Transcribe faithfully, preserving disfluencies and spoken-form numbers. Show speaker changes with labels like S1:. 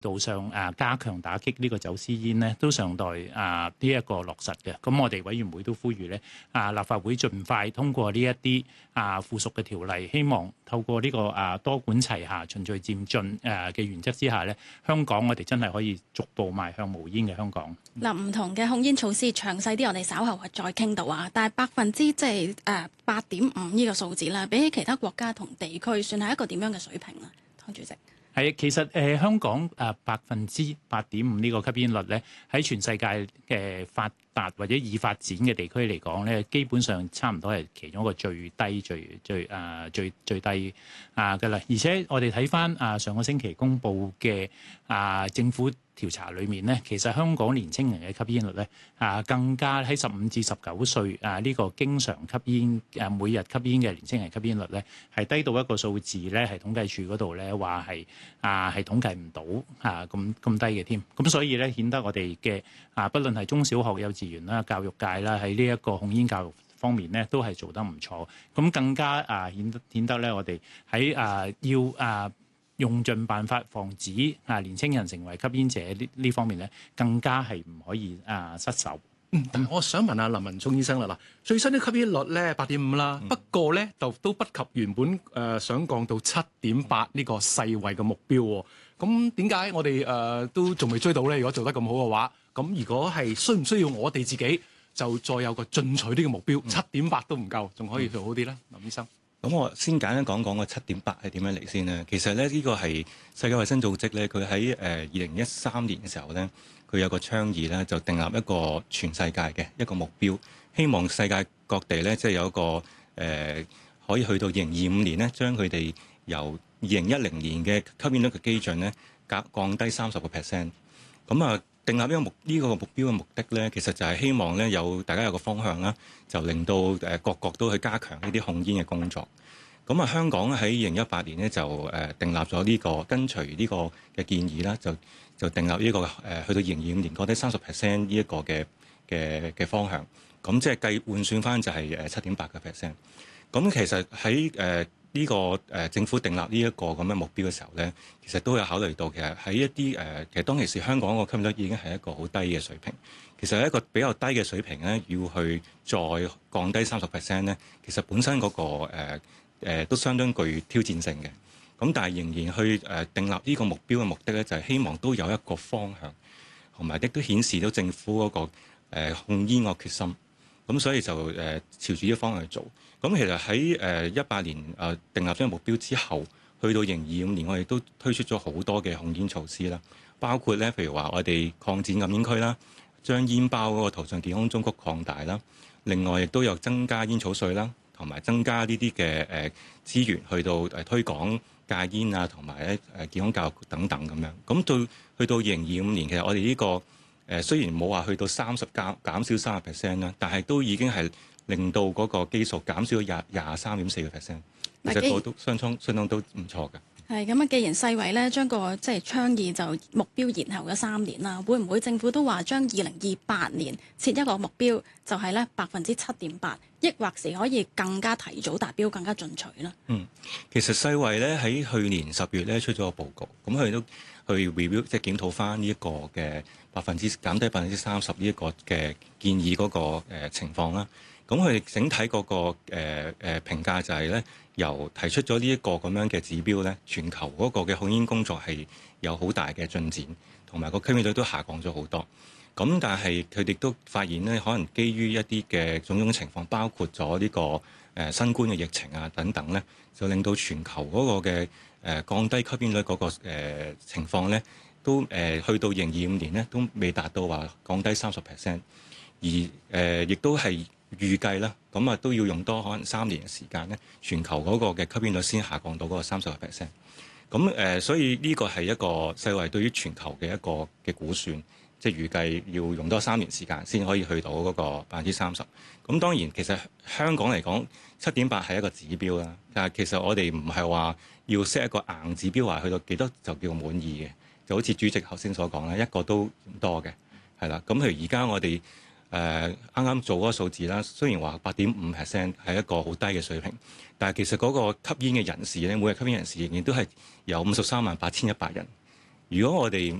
S1: 度上啊加強打擊呢個走私煙呢，都尚待啊呢一個落實嘅。咁我哋委員會都呼籲咧啊立法會盡快通過呢一啲啊附屬嘅條例，希望透過呢個啊多管齊下、循序漸進誒嘅原則之下咧，香港我哋真係可以逐步邁向無煙嘅香港。
S2: 嗱，唔同嘅控煙措施詳細啲，我哋稍後再傾到啊。但係百分之即係誒八點五呢個數字啦，比起其他國家同地區，算係一個點樣嘅水平啊？湯主席。
S1: 係，其實誒、呃、香港誒百分之八點五呢個吸煙率咧，喺全世界嘅發達或者已發展嘅地區嚟講咧，基本上差唔多係其中一個最低、最最誒、呃、最最低啊嘅啦。而且我哋睇翻啊上個星期公布嘅啊政府調查裏面咧，其實香港年青人嘅吸煙率咧啊，更加喺十五至十九歲啊呢、這個經常吸煙誒、啊、每日吸煙嘅年青人吸煙率咧，係低到一個數字咧，係統計處嗰度咧話係啊係統計唔到啊咁咁低嘅添。咁所以咧顯得我哋嘅啊，不論係中小學、幼稚園啦、教育界啦，喺呢一個控煙教育方面咧，都係做得唔錯。咁更加啊顯得顯得咧，我哋喺啊要啊。用盡辦法防止啊年青人成為吸煙者呢呢方面咧，更加係唔可以啊失手。
S3: 嗯，但我想問下林文聰醫生啦，嗱，最新嘅吸煙率咧八點五啦，嗯、不過咧就都不及原本誒、呃、想降到七點八呢個世衛嘅目標喎。咁點解我哋誒、呃、都仲未追到咧？如果做得咁好嘅話，咁如果係需唔需要我哋自己就再有個進取啲嘅目標？七點八都唔夠，仲可以做好啲咧，林醫生。
S4: 咁我先簡單講講個七點八係點樣嚟先咧。其實咧呢個係世界衛生組織咧，佢喺誒二零一三年嘅時候咧，佢有個倡議咧，就訂立一個全世界嘅一個目標，希望世界各地咧即係有一個誒、呃、可以去到二零二五年咧，將佢哋由二零一零年嘅吸煙率嘅基準咧，降降低三十個 percent。咁啊，訂立呢個目呢、這個目標嘅目的咧，其實就係希望咧有大家有個方向啦，就令到誒各國都去加強呢啲控煙嘅工作。咁啊，香港喺二零一八年咧就誒訂立咗呢、這個跟隨呢個嘅建議啦，就就訂立呢、這個誒、呃、去到二零二五年降低三十 percent 呢一個嘅嘅嘅方向。咁即係計換算翻就係誒七點八個 percent。咁其實喺誒呢個誒、呃、政府訂立呢一個咁嘅目標嘅時候咧，其實都有考慮到其實喺一啲誒、呃、其實當其時香港個吸引率已經係一個好低嘅水平。其實一個比較低嘅水平咧，要去再降低三十 percent 咧，其實本身嗰、那個誒、呃誒都相當具挑戰性嘅，咁但係仍然去誒訂立呢個目標嘅目的咧，就係希望都有一個方向，同埋亦都顯示到政府嗰個誒控煙個決心。咁所以就誒朝住呢個方向去做。咁其實喺誒一八年誒訂立咗個目標之後，去到二零二五年，我哋都推出咗好多嘅控煙措施啦，包括咧譬如話我哋擴展禁煙區啦，將煙包嗰個圖像健康忠告擴大啦，另外亦都有增加煙草稅啦。同埋增加呢啲嘅誒資源去到誒推廣戒煙啊，同埋咧誒健康教育等等咁樣。咁到去到二零二五年，其實我哋呢個誒雖然冇話去到三十減減少三十 percent 啦，但係都已經係令到嗰個基數減少咗廿廿三點四個 percent。其實個都相當相當都唔錯嘅。
S2: 係咁啊！既然世衛咧將個即係倡議就目標延後咗三年啦，會唔會政府都話將二零二八年設一個目標，就係咧百分之七點八，抑或是可以更加提早達標、更加進取呢？
S4: 嗯，其實世衛咧喺去年十月咧出咗個報告，咁佢都去 review 即係檢討翻呢一個嘅百分之減低百分之三十呢一個嘅建議嗰個誒情況啦。咁佢哋整體嗰個誒誒評價就係咧，由提出咗呢一個咁樣嘅指標咧，全球嗰個嘅控煙工作係有好大嘅進展，同埋個吸煙率都下降咗好多。咁但係佢哋都發現咧，可能基於一啲嘅種種情況，包括咗呢個誒新冠嘅疫情啊等等咧，就令到全球嗰個嘅誒降低吸煙率嗰個誒情況咧，都誒去到二零二五年咧都未達到話降低三十 percent， 而誒亦都係預計啦，咁啊都要用多可能三年嘅時間咧，全球嗰個嘅吸煙率先下降到嗰個三十個 percent。咁誒，所以呢個係一個世衛對於全球嘅一個嘅估算，即係預計要用多三年時間先可以去到嗰個百分之三十。咁當然其實香港嚟講，七點八係一個指標啦，但係其實我哋唔係話要 set 一個硬指標，話去到幾多就叫滿意嘅，就好似主席頭先所講啦，一個都唔多嘅，係啦。咁譬如而家我哋誒啱啱做嗰個數字啦，雖然話八點五 percent 係一個好低嘅水平，但係其實嗰個吸煙嘅人士咧，每日吸煙人士仍然都係有五十三萬八千一百人。 如果我哋